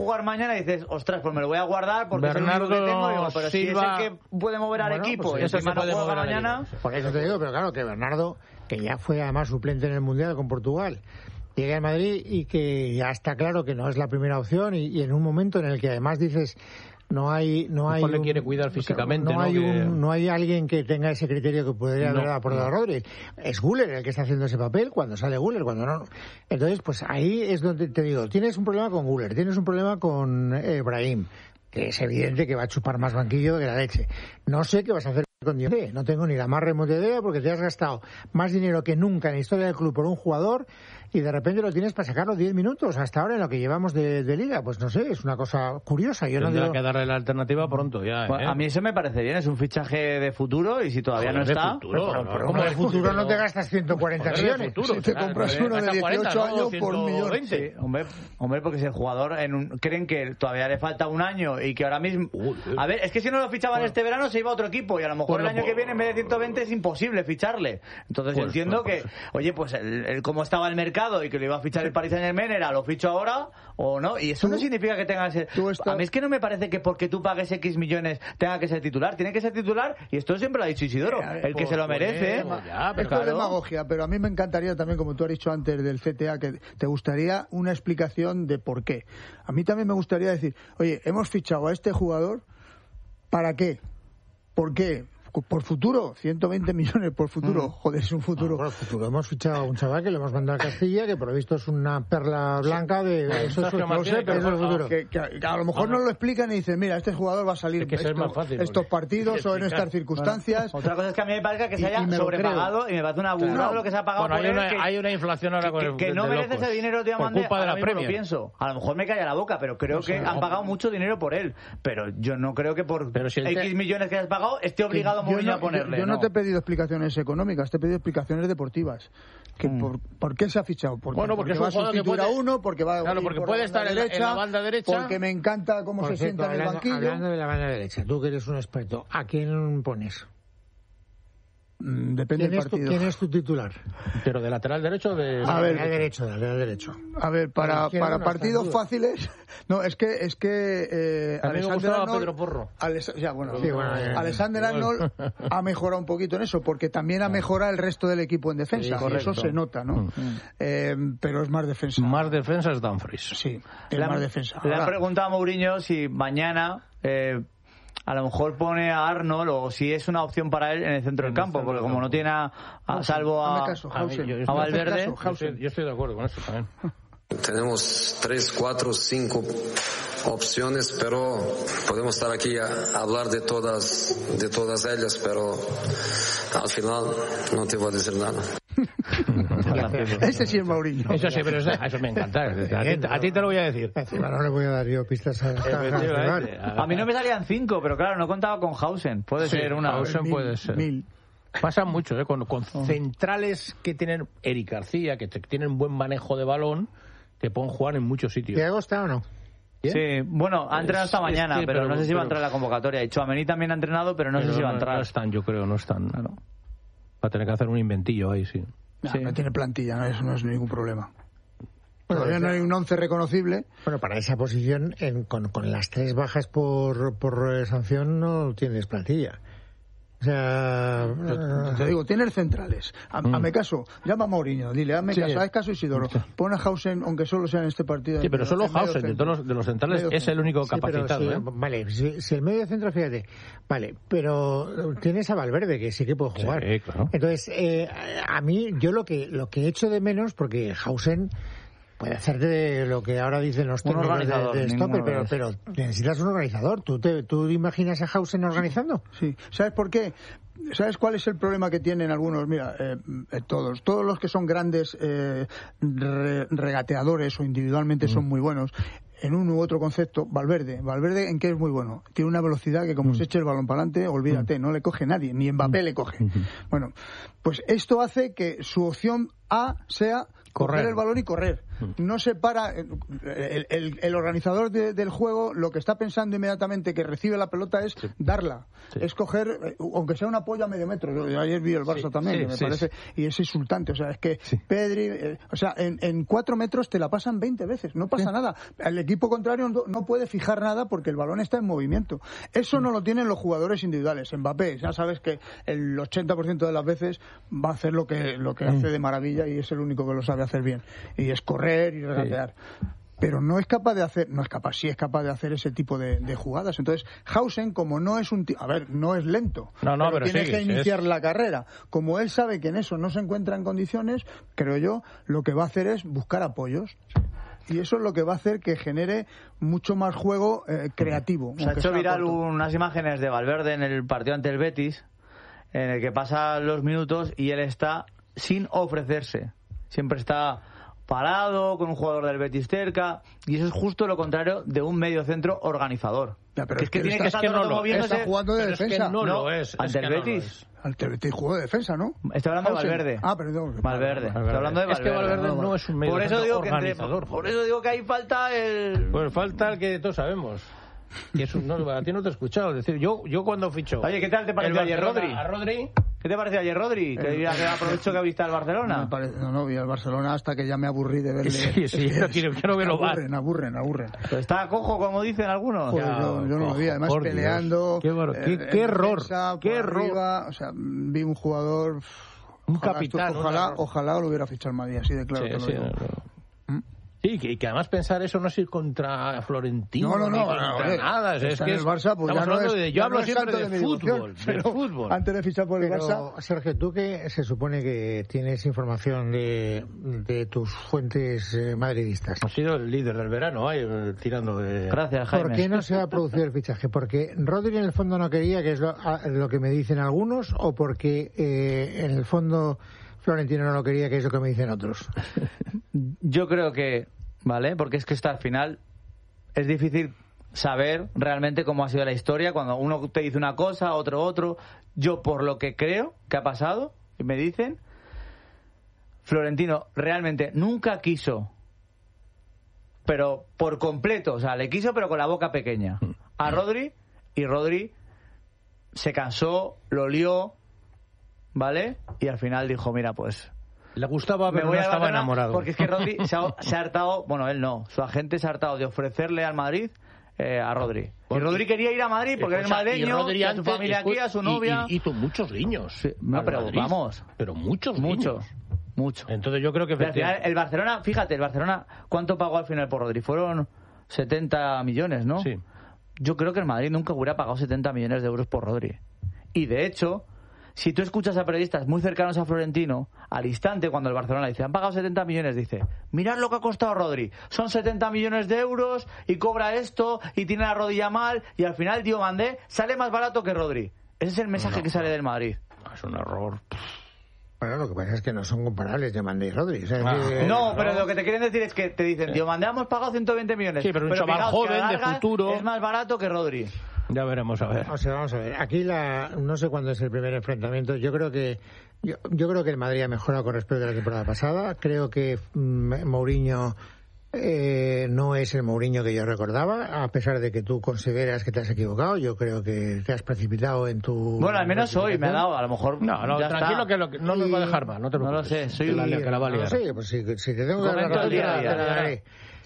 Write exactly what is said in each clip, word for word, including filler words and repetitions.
jugar mañana y dices, ostras, pues me lo voy a guardar porque Bernardo es el único que tengo. Digo, pero Silva... si es el que puede mover al bueno, equipo pues y eso encima no juega mañana... Por eso te digo, pero claro, que Bernardo, que ya fue además suplente en el Mundial con Portugal, llega al Madrid y que ya está claro que no es la primera opción y, y en un momento en el que además dices no hay no hay le un, quiere cuidar físicamente, no, ¿no? hay Que... un, no hay alguien que tenga ese criterio que podría no, haber aportado no. a Rodri. Es Güler el que está haciendo ese papel cuando sale Güler, cuando no. Entonces, pues ahí es donde te digo, tienes un problema con Güler, tienes un problema con eh, Brahim, que es evidente que va a chupar más banquillo que la leche. No sé qué vas a hacer con Dios. No tengo ni la más remota idea porque te has gastado más dinero que nunca en la historia del club por un jugador y de repente lo tienes para sacarlo diez minutos hasta ahora en lo que llevamos de, de liga. Pues no sé, es una cosa curiosa. Yo Tendrá no digo... que darle la alternativa pronto ya. ¿eh? Bueno, a mí eso me parece bien, es un fichaje de futuro y si todavía Joder, no está... de futuro, Pero, no, pero ¿cómo como de de futuro futuro? no te gastas ciento cuarenta Joder, de millones. futuro, Si te claro, compras joder, uno de gasta cuarenta, dieciocho ¿no? años por millón. ciento veinte. Sí, hombre, hombre, porque si el jugador en un, creen que todavía le falta un año y que ahora mismo... Uy, uy. A ver, es que si no lo fichaban Bueno. este verano se iba a otro equipo y a lo mejor Bueno, el año pues- que viene en vez de ciento veinte es imposible ficharle. Entonces yo Pues, entiendo pues, que, oye, pues el, el cómo estaba el mercado y que lo iba a fichar el Paris Saint-Germain era lo ficho ahora o no. Y eso Tú- no significa que tenga que ser... tú estás- A mí es que no me parece que porque tú pagues X millones tenga que ser titular. Tiene que ser titular y esto siempre lo ha dicho Isidoro. Eh, El que pues, se lo merece. pues, ya, pero Esto claro. es demagogia, pero a mí me encantaría también, como tú has dicho antes del C T A, que te gustaría una explicación de por qué. A mí también me gustaría decir, oye, hemos fichado a este jugador, ¿para qué? ¿Por qué? Por futuro, ciento veinte millones por futuro. Joder, es un futuro. Por futuro hemos fichado a un chaval que le hemos mandado a Castilla, que por lo visto es una perla blanca de... Eso es, Sergio no sé, Martínez, pero es el futuro. Que, que- que a lo mejor no lo explican y dicen, mira, este jugador va a salir Es que eso es esto- más fácil, estos porque- partidos o en explicar. estas circunstancias. Otra cosa es que a mí me parece que se Y- haya y me lo sobrepagado y me parece una burrada Claro. lo que se ha pagado Bueno, por hay él, una, que, hay una inflación ahora con que, el que no de merece locos. ese dinero, tío, Por Mande, culpa de ahora la mismo lo Premier. pienso. A lo mejor me calla la boca, pero creo que han pagado mucho dinero por él. Pero yo no creo que por Pero si el X te- millones que has pagado esté obligado yo Mourinho no, a ponerle. yo- yo no ¿no? te he pedido explicaciones económicas, te he pedido explicaciones deportivas. Que Mm. por, ¿Por qué se ha fichado? Porque, Bueno, porque es va un a jugador que sustituir puede- a uno, porque va a Claro, ir porque por puede la estar banda en la- en derecha, la banda derecha. porque me encanta cómo Por se cierto, sienta en el hablando, banquillo. hablando de la banda derecha, tú que eres un experto, ¿a quién pones? Mm, Depende ¿Quién del es, tu, partido. ¿Quién es tu titular? Pero de lateral derecho o de... A ver, Lateral derecho, lateral derecho. A ver, para, Pero para no está en partidos duda. fáciles, no, es que es que eh, A mí me Alexander gustaba Arnold, Pedro Porro. Alex- ya, bueno, Sí, bueno, eh, Alexander Arnold ha mejorado un poquito en eso, porque también ha mejorado el resto del equipo en defensa, Sí, y eso correcto. se nota, ¿no? Mm. Eh, pero es más defensa. Más defensa es Dumfries. Sí, es Le han- más defensa. Le han Ahora, preguntado a Mourinho si mañana eh, a lo mejor pone a Arnold o si es una opción para él en el centro En del el campo, centro porque del como campo. no tiene a, a- salvo a... hazme caso, A mí, Hausen. yo- yo a estoy- Valverde. Hazme caso, Yo estoy, Hausen. yo estoy de acuerdo con eso también. Tenemos tres, cuatro, cinco opciones, pero podemos estar aquí a hablar de todas, de todas ellas, pero al final no te voy a decir nada. Ese sí es Mourinho. Eso sí, pero eso, eso me encanta. A ti, a ti te lo voy a decir. Encima no le voy a dar yo pistas a Efectivamente. A mí no me salían cinco, pero claro, no contaba con Hausen. Puede Sí, ser una... Hausen Mil, puede ser. mil. Pasa mucho, ¿eh? Con, con centrales que tienen Eric García, que te- tienen buen manejo de balón, te pueden jugar en muchos sitios. ¿Thiago está o no? Sí, bueno, ha entrenado esta Es- es mañana, que, pero, pero- no sé si va a pero- entrar en la convocatoria. Y Tchouaméni también ha entrenado, pero no Pero sé si va a entrar. No están, yo creo, no están. Va a tener que hacer un inventillo ahí, sí. No, Sí. no tiene plantilla, no, eso no es ningún problema. Bueno, Todavía no hay un once reconocible. Bueno, para esa posición, en- con, con las tres bajas por, por eh, sanción, no tienes plantilla. O sea... Te digo, tienes centrales. A- Mm. Hazme caso, llama a Mourinho, dile, hazme Sí. caso, haz caso Isidoro. Pon a Hausen, aunque solo sea en este partido. Sí, pero en solo medio Hausen, de centro. todos los, de los centrales, Medio es el único Sí, pero capacitado. sí, ¿eh? Vale, si, si el medio centro, fíjate, vale, pero tienes a Valverde, que sí que puede jugar. Sí, claro. Entonces, eh, a mí, yo lo que lo que echo de menos, porque Hausen puede hacerte de lo que ahora dicen los Un técnicos de, organizador, de stopper, ninguno pero, de pero necesitas un organizador. ¿Tú te, tú imaginas a Hausen organizando? Sí, ¿sabes por qué? ¿Sabes cuál es el problema que tienen algunos? Mira, eh, eh, todos, todos los que son grandes eh, re- regateadores o individualmente son muy buenos. En un u otro concepto, Valverde. Valverde, ¿en qué es muy bueno? Tiene una velocidad que como se eche el balón para adelante, olvídate, no le coge nadie, ni Mbappé le coge. Bueno, pues esto hace que su opción A sea Correr. coger el balón y correr. No se para. El, el, el organizador de, del juego lo que está pensando inmediatamente que recibe la pelota es sí. darla. Sí. Es coger, aunque sea un apoyo a medio metro. Yo, yo ayer vi el Barça sí, también, sí, que me sí, parece. Sí. Y es insultante. O sea, es que sí. Pedri. Eh, o sea, en, en cuatro metros te la pasan veinte veces. No pasa sí. nada. El equipo contrario no, no puede fijar nada porque el balón está en movimiento. Eso sí. no lo tienen los jugadores individuales. Mbappé, ya sabes que el ochenta por ciento de las veces va a hacer lo que, lo que sí. hace de maravilla y es el único que lo sabe hacer bien. Y es correr y regatear. Sí. Pero no es capaz de hacer, no es capaz, sí es capaz de hacer ese tipo de, de jugadas. Entonces, Hausen, como no es un tío, a ver, no es lento, no, no, pero, pero tiene sí, que iniciar es... la carrera. Como él sabe que en eso no se encuentra en condiciones, creo yo, lo que va a hacer es buscar apoyos. Y eso es lo que va a hacer que genere mucho más juego eh, creativo. Se ha hecho viral corto. unas imágenes de Valverde en el partido ante el Betis, en el que pasan los minutos y él está sin ofrecerse. Siempre está parado, con un jugador del Betis cerca, y eso es justo lo contrario de un mediocentro organizador. Ya, pero que es que, que tiene está, que estar no todo moviéndose. Está jugando de defensa. Es que no, no lo es. Ante es el Betis. No ante el Betis jugó de defensa, ¿no? Estoy hablando Hausen. de Valverde. Ah, perdón. Valverde. Estoy hablando de Valverde. Es que Valverde no, no es un mediocentro organizador. Entre, por eso digo que ahí falta el... Pues falta el que todos sabemos. Y eso no, a ti no te he escuchado. Es decir, yo, yo cuando ficho... Oye, ¿qué tal te pareció ayer Rodri? A Rodri... ¿Qué te pareció ayer Rodri? Que, eh, que aprovecho que viste al Barcelona. No, parece, no, no, vi al Barcelona hasta que ya me aburrí de verle. Sí, sí, yo quiero, quiero verlo más. Aburren, aburren, aburren. Pero está cojo, como dicen algunos. Pues ya, yo, yo no lo vi, además peleando. Qué, bar... qué, eh, qué error. Defensa, qué error. Arriba, o sea, vi un jugador... Un ojalá, capitán. Esto, ojalá, ojalá lo hubiera fichado el Madrid, así de claro sí, que lo sí, digo. No, no. ¿Mm? Sí, que, que además pensar eso no es ir contra Florentino. No, no, no. Ni contra no, no nada. Es, es que el Barça, pues ya no es, de, yo hablo no siempre de, de fútbol, de fútbol. Antes de fichar por el Pero, Barça. Sergio, tú que se supone que tienes información de, de tus fuentes eh, madridistas. Ha sido el líder del verano, eh, tirando de... Gracias, Jaime. ¿Por qué no se ha producido el fichaje? ¿Porque Rodri en el fondo no quería, que es lo, lo que me dicen algunos, o porque eh, en el fondo Florentino no lo quería, que es lo que me dicen otros? Yo creo que... ¿Vale? Porque es que esto al final es difícil saber realmente cómo ha sido la historia cuando uno te dice una cosa, otro otro. Yo, por lo que creo que ha pasado, y me dicen, Florentino realmente nunca quiso, pero por completo, o sea, le quiso pero con la boca pequeña, a Rodri, y Rodri se cansó, lo lió, ¿vale? Y al final dijo, mira, pues... Le gustaba, pero no estaba enamorado. Porque es que Rodri se ha, se ha hartado, bueno, él no, su agente se ha hartado de ofrecerle al Madrid eh, a Rodri. Y Rodri quería ir a Madrid porque es madrileño, y a su familia aquí, a su novia. Y hizo muchos guiños. Sí, no, pero Madrid, vamos. Pero muchos, muchos. Mucho. Entonces yo creo que... Al final, el Barcelona, fíjate, el Barcelona, ¿cuánto pagó al final por Rodri? Fueron setenta millones, ¿no? Sí. Yo creo que el Madrid nunca hubiera pagado setenta millones de euros por Rodri. Y de hecho... Si tú escuchas a periodistas muy cercanos a Florentino, al instante cuando el Barcelona dice han pagado setenta millones, dice, mirad lo que ha costado Rodri, son setenta millones de euros y cobra esto y tiene la rodilla mal y al final Diomandé sale más barato que Rodri. Ese es el mensaje no, que sale del Madrid. Es un error. Bueno, lo que pasa es que no son comparables Diomandé y Rodri. O sea, ah, que, no, no, pero lo que te quieren decir es que te dicen, sí. Diomandé hemos pagado ciento veinte millones. Sí, pero un chaval joven de futuro es más barato que Rodri. Ya veremos, a ver. O sea, vamos a ver. Aquí la, no sé cuándo es el primer enfrentamiento. Yo creo que yo, yo creo que el Madrid ha mejorado con respecto a la temporada pasada. Creo que mmm, Mourinho eh, no es el Mourinho que yo recordaba, a pesar de que tú consideras que te has equivocado. Yo creo que te has precipitado en tu... Bueno, al menos hoy me ha dado, a lo mejor... No, no, ya tranquilo está. que, lo que no nos va a dejar mal, no te No lo sé, soy un... que la va a liar. No sé, pues si, si te tengo que dar la razón, te la daré.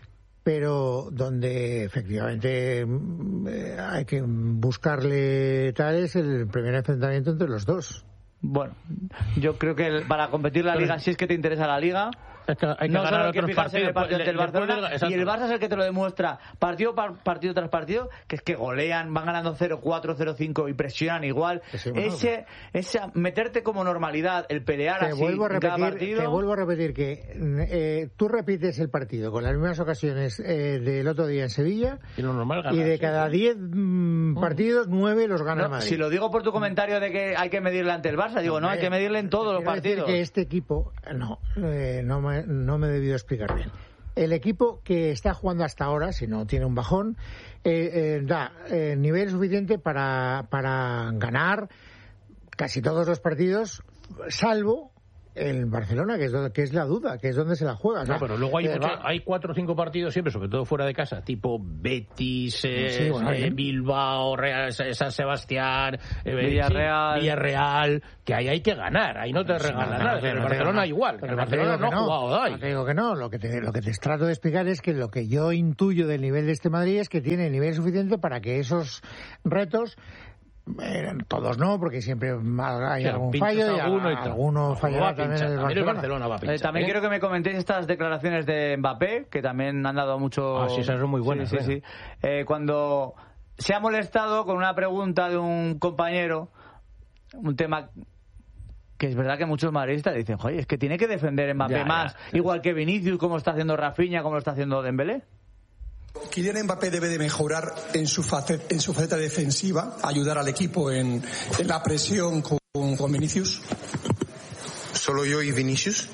Pero donde efectivamente eh, hay que buscarle tal es el primer enfrentamiento entre los dos. Bueno, yo creo que el, para competir la Liga, si es que te interesa la Liga, es que hay que no ganar solo hay que otros fijarse en el partido le, del Barcelona, le, y el Barça es el que te lo demuestra partido par, partido tras partido, que es que golean, van ganando cero cuatro, cero cinco y presionan igual. Sí, bueno, ese, ese meterte como normalidad, el pelear te así vuelvo a repetir, cada partido... Te vuelvo a repetir que eh, tú repites el partido con las mismas ocasiones eh, del otro día en Sevilla y, lo normal ganar, y de sí, cada diez mm, partidos, nueve los gana no, el Madrid. Si lo digo por tu comentario de que hay que medirle ante el Barça, digo, no, no hay que medirle en todos los partidos. Que este equipo, no, eh, no me, no me he debido explicar bien. El equipo que está jugando hasta ahora, si no tiene un bajón, eh, eh, da eh, nivel suficiente para, para ganar casi todos los partidos, salvo el Barcelona, que es, donde, que es la duda, que es donde se la juega. O sea, no, pero luego hay, eh, mucho, va... hay cuatro o cinco partidos siempre, sobre todo fuera de casa, tipo Betis, eh, sí, bueno, eh, Bilbao, Real, San Sebastián, eh, Villarreal. Sí, Villarreal, que ahí hay que ganar, ahí no te sí, regalan no, nada. no, El no, Barcelona no, igual, pero el no Barcelona no ha no, jugado hoy. No te digo que no, lo que, te, lo que te trato de explicar es que lo que yo intuyo del nivel de este Madrid es que tiene el nivel suficiente para que esos retos... Eh, todos no, porque siempre hay Sí, algún pinchas fallo y alguno y alguno fallará también pinchar, el también el Barcelona. Barcelona va a pinchar, Eh, también ¿eh? quiero que me comentéis estas declaraciones de Mbappé, que también han dado mucho... Ah, sí, esas son muy buenas. Sí, sí, sí. Eh, cuando se ha molestado con una pregunta de un compañero, un tema que es verdad que muchos madridistas dicen, oye, es que tiene que defender Mbappé Ya, más, ya, ya. igual que Vinicius, como está haciendo Rafinha, como lo está haciendo Dembélé. Kylian Mbappé debe de mejorar en su faceta, en su faceta defensiva, ayudar al equipo en, en la presión con, con Vinicius. ¿Solo yo y Vinicius?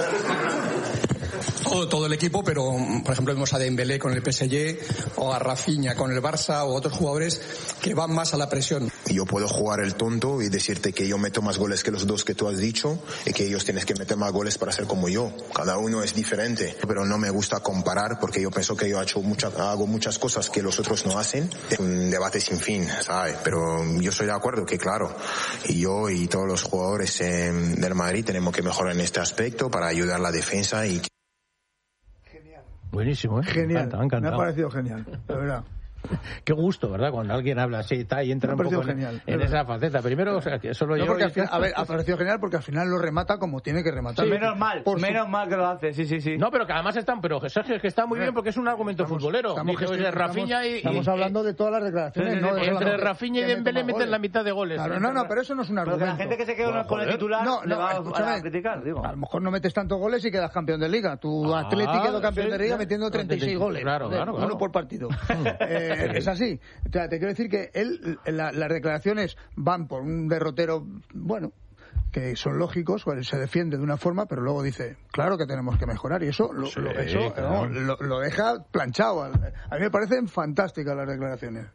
Todo, todo el equipo, pero por ejemplo vemos a Dembélé con el P S G o a Rafinha con el Barça o otros jugadores que van más a la presión. Yo puedo jugar el tonto y decirte que yo meto más goles que los dos que tú has dicho y que ellos tienen que meter más goles para ser como yo. Cada uno es diferente, pero no me gusta comparar porque yo pienso que yo he hecho mucha, hago muchas cosas que los otros no hacen. Es un debate sin fin, ¿sabes? Pero yo estoy de acuerdo que claro, y yo y todos los jugadores eh, del Madrid tenemos que mejorar en este aspecto para ayudar a la defensa y Buenísimo, ¿eh? Genial. Me encanta, me ha Me encantado. ha parecido genial, la verdad. Qué gusto, ¿verdad? Cuando alguien habla así está, y entra Me ha un poco parecido en, genial, en esa faceta. Primero, o sea, que solo No, yo... porque y al final- tú- a ver, ha parecido genial porque al final lo remata como tiene que rematar. menos mal, Por su- menos mal que lo hace, sí, sí, sí. No, pero que además están... Pero Sergio, es que está muy bien porque es un argumento Estamos- futbolero. estamos Dice, oye, gestionando- Rafinha y... Estamos y- hablando de todas las declaraciones, Sí, sí, ¿no? sí, De entre solamente Rafinha y que Dembélé meta meten goles. la mitad de goles. Claro, no, no, pero eso no es un Pero que argumento. la gente que se quede Bueno, con el joder. titular No, le no, va a- escúchame. a criticar, digo. A lo mejor no metes tantos goles y quedas campeón de liga. Tu Ah, Atleti quedó campeón sí, de liga sí. metiendo treinta y seis goles. Claro, Joder, claro, claro. Uno por partido. Eh, es así. O sea, te quiero decir que él, la- las declaraciones van por un derrotero, bueno, que son lógicos, bueno, se defiende de una forma, pero luego dice, claro que tenemos que mejorar. Y eso lo, Sí, lo- eso, claro. no, lo, lo deja planchado. A mí me parecen fantásticas las declaraciones.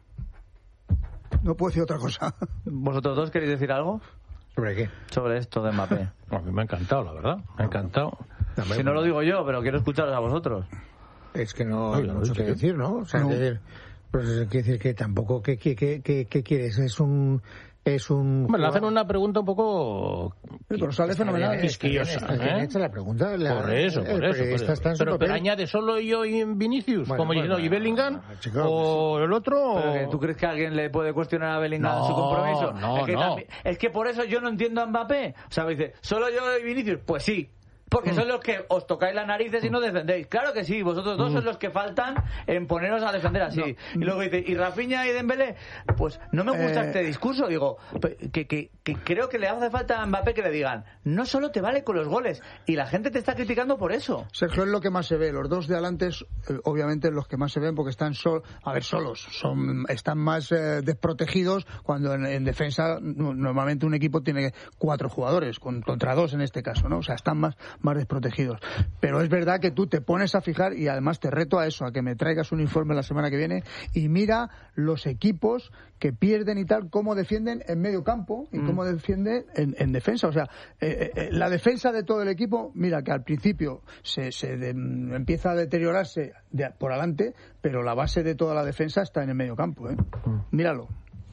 No puedo decir otra cosa. ¿Vosotros dos queréis decir algo ¿Sobre qué? sobre esto de Mbappé? A mí me ha encantado, la verdad. Me ha encantado. Si no lo digo yo, pero quiero escucharos a vosotros. Es que no No, hay ya lo mucho he que dicho. decir, ¿no? O sea, No. es decir, pues quiere decir que tampoco, ¿qué, qué, qué, qué, qué quieres? Es un... Es un Hombre, le hacen una pregunta un poco... Sí, pero sale Está fenomenal. bien, está bien, quisquillosa, está bien ¿eh? hecha la pregunta. La- Por eso, el por eso. por periodista eso. está en su Pero, pero papel. añade solo yo y Vinicius, Bueno, como diciendo, bueno, ¿y Bellingham? bueno, chico, ¿O el otro? Pero que, ¿tú crees que alguien le puede cuestionar a Bellingham No, su compromiso? no, es, que no. también- es que por eso yo no entiendo a Mbappé. O sea, me dice, ¿solo yo y Vinicius? Pues sí. Porque son los que os tocáis las narices y no defendéis. Claro que sí, vosotros dos sois los que faltan en poneros a defender así. Y luego dice, ¿y Rafinha y Dembélé? Pues no me gusta Eh. este discurso. Digo, pe- que, que, que creo que le hace falta a Mbappé que le digan, no solo te vale con los goles. Y la gente te está criticando por eso. Sergio, es lo que más se ve. Los dos de adelante, eh, obviamente, los que más se ven porque están sol, a ver, solos. Son, están más eh, desprotegidos cuando en, en defensa no- normalmente un equipo tiene cuatro jugadores con- contra dos en este caso, ¿no? O sea, están más, más desprotegidos. Pero es verdad que tú te pones a fijar y además te reto a eso, a que me traigas un informe la semana que viene y mira los equipos que pierden y tal, cómo defienden en medio campo y cómo defienden en, en defensa. O sea, eh, eh, la defensa de todo el equipo, mira que al principio se, se de- empieza a deteriorarse de- por adelante, pero la base de toda la defensa está en el medio campo, ¿eh? Míralo.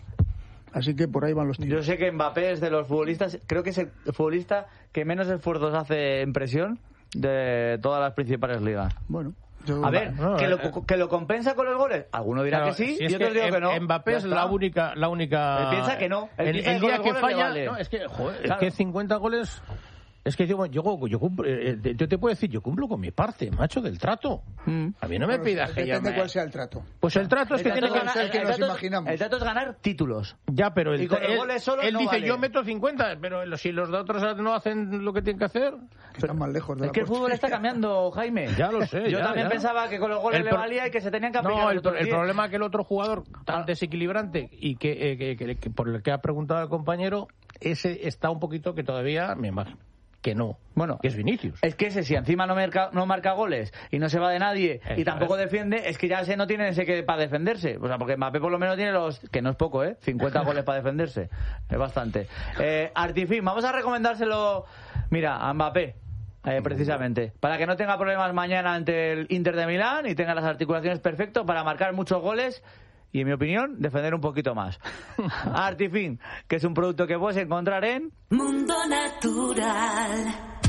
Así que por ahí van los Yo tiros. sé que Mbappé es de los futbolistas, creo que es el futbolista que menos esfuerzos hace en presión de todas las principales ligas. Bueno, yo- A ver, no, ¿que, eh, lo, ¿que lo compensa con los goles? Alguno dirá Claro, que sí, si es y otros que digo que no. Mbappé Ya es está. la única, la única. Él piensa que no. Él El, piensa el que día con que los goles le falla, vale. no, es que, joder, es Claro. que cincuenta goles. Es que yo, yo, yo, cumplo, eh, eh, yo te puedo decir, yo cumplo con mi parte, macho, del trato. Mm. A mí no me Bueno, pidas que yo depende me... cuál sea el trato. Pues el trato es El que trato tiene que es ganar- ser que el nos trato es- imaginamos. El trato es ganar títulos. Ya, pero el, Y con los él, goles solos él no dice, vale. yo meto cincuenta, pero lo- si los de otros no hacen lo que tienen que hacer... Que están más lejos de Es la que el fútbol portería. está cambiando, Jaime. Ya lo sé, Yo ya, también ya. pensaba que con los goles El le pro- valía y que se tenían que aplicar No, los el, otros el diez. problema es que el otro jugador tan Ah. desequilibrante y que, eh, que- que- que por el que ha preguntado el compañero, ese está un poquito que todavía, me imagino, que no. Bueno, que es Vinicius. Es que ese, si encima no marca, no marca goles y no se va de nadie Eso y tampoco es. defiende, es que ya ese no tiene ese que para defenderse. O sea, porque Mbappé por lo menos tiene los, que no es poco, ¿eh? cincuenta goles para defenderse. Es bastante. Eh, Artifin, vamos a recomendárselo, mira, a Mbappé. Eh, precisamente, para que no tenga problemas mañana ante el Inter de Milán y tenga las articulaciones perfectas para marcar muchos goles y, en mi opinión, defender un poquito más. Artifin, que es un producto que puedes encontrar en Mundo Natural.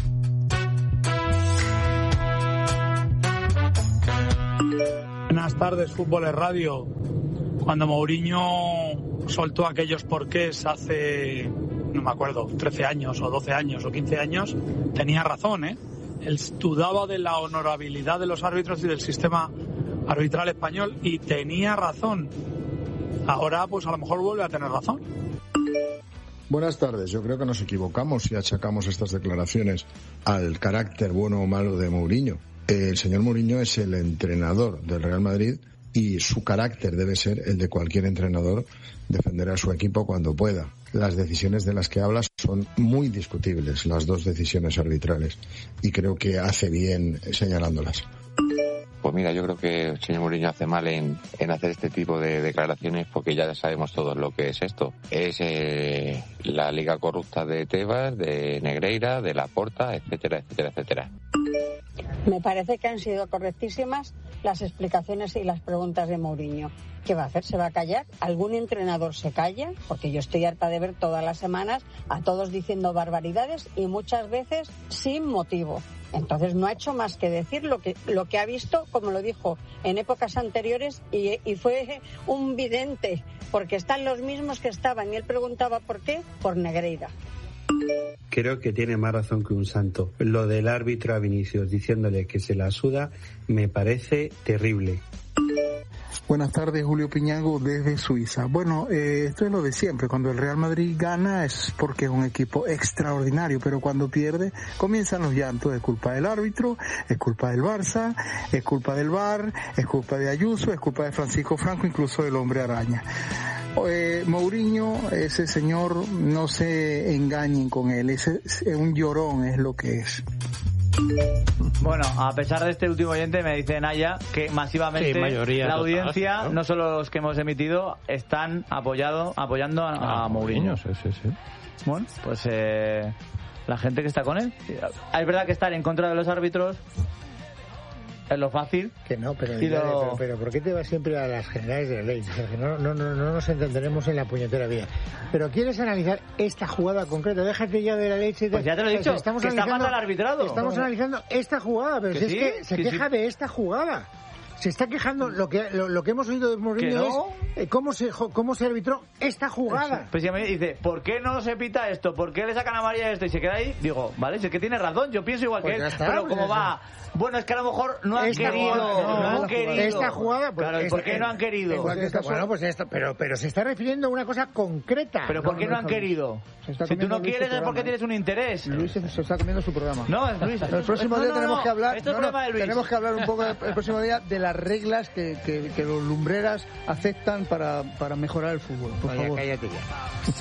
Buenas tardes, Fútbol es Radio. Cuando Mourinho soltó aquellos porqués hace, no me acuerdo, trece años o doce años o quince años, tenía razón, ¿eh? Él dudaba de la honorabilidad de los árbitros y del sistema arbitral español y tenía razón. Ahora, pues a lo mejor vuelve a tener razón. Buenas tardes. Yo creo que nos equivocamos si achacamos estas declaraciones al carácter bueno o malo de Mourinho. El señor Mourinho es el entrenador del Real Madrid y su carácter debe ser el de cualquier entrenador, defender a su equipo cuando pueda. Las decisiones de las que hablas son muy discutibles, las dos decisiones arbitrales, y creo que hace bien señalándolas. Pues mira, yo creo que el señor Mourinho hace mal en, en hacer este tipo de declaraciones porque ya sabemos todos lo que es esto. Es eh, la liga corrupta de Tebas, de Negreira, de Laporta, etcétera, etcétera, etcétera. Me parece que han sido correctísimas las explicaciones y las preguntas de Mourinho. ¿Qué va a hacer? ¿Se va a callar? ¿Algún entrenador se calla? Porque yo estoy harta de ver todas las semanas a todos diciendo barbaridades y muchas veces sin motivo. Entonces no ha hecho más que decir lo que lo que ha visto, como lo dijo en épocas anteriores, y, y fue un vidente, porque están los mismos que estaban, y él preguntaba por qué, por Negreira. Creo que tiene más razón que un santo. Lo del árbitro a Vinicius diciéndole que se la suda me parece terrible. Buenas tardes, Julio Piñago desde Suiza. Bueno, eh, esto es lo de siempre. Cuando el Real Madrid gana es porque es un equipo extraordinario, pero cuando pierde comienzan los llantos. Es culpa del árbitro, es culpa del Barça, es culpa del V A R, es culpa de Ayuso, es culpa de Francisco Franco, incluso del Hombre Araña. Eh, Mourinho, ese señor, no se engañen con él, ese es un llorón, es lo que es. Bueno, a pesar de este último oyente, me dice Naya que masivamente sí, mayoría la total, audiencia, ¿no? no solo los que hemos emitido, están apoyado, apoyando a, a, a Mourinho. Sí, sí, sí. Bueno, pues eh, la gente que está con él. Es verdad que estar en contra de los árbitros es lo fácil. Que no, pero, lo... pero, pero ¿por qué te vas siempre a las generales de la ley? O sea, que no, no, no, no nos entenderemos en la puñetera vida. Pero ¿quieres analizar esta jugada concreta? Déjate ya de la leche. Pues ya te lo he dicho, estamos que está mal al arbitrado. Estamos ¿Cómo? analizando esta jugada, pero si sí? es que se sí, queja sí. de esta jugada. Se está quejando, lo que lo, lo que hemos oído de Mourinho no? es eh, cómo se cómo se arbitró esta jugada. Pues ya me dice, ¿por qué no se pita esto? ¿Por qué le sacan amarilla esto? Y se queda ahí, digo, vale, si es que tiene razón, yo pienso igual pues que él, está, pero pues como eso. va, bueno, es que a lo mejor no han esta querido, jugada, no, no, han querido. Esta jugada, pues, claro, esta, ¿por qué no han querido? Igual que esta, bueno, pues esto, pero pero se está refiriendo a una cosa concreta. Pero ¿por qué no, no han querido? Si tú no quieres es porque tienes un interés. Luis se, se está comiendo su programa. No, es Luis. El próximo no, día no, tenemos no, que hablar. Esto es no, problema no, de Luis. Tenemos que hablar un poco el, el próximo día de las reglas que, que, que los lumbreras aceptan para, para mejorar el fútbol. Por Vaya, favor. cállate ya.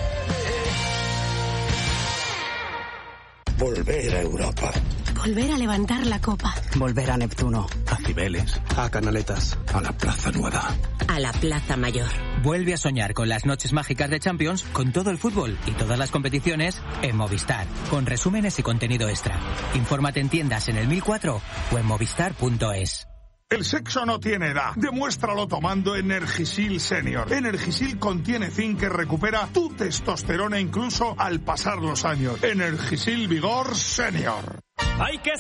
Volver a Europa. Volver a levantar la copa. Volver a Neptuno. A Cibeles. A Canaletas. A la Plaza Nueva. A la Plaza Mayor. Vuelve a soñar con las noches mágicas de Champions, con todo el fútbol y todas las competiciones en Movistar, con resúmenes y contenido extra. Infórmate en tiendas en el mil cuatro o en movistar punto es. El sexo no tiene edad. Demuéstralo tomando Energisil Senior. Energisil contiene zinc que recupera tu testosterona incluso al pasar los años. Energisil Vigor Senior. Hay que